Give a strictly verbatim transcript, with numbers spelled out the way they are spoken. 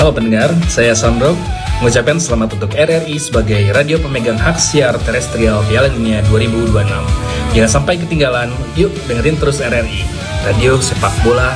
Halo pendengar, saya Sandro mengucapkan selamat untuk R R I sebagai radio pemegang hak siar terestrial Piala Dunia dua ribu dua puluh enam. Jangan sampai ketinggalan, yuk dengerin terus R R I, Radio Sepak Bola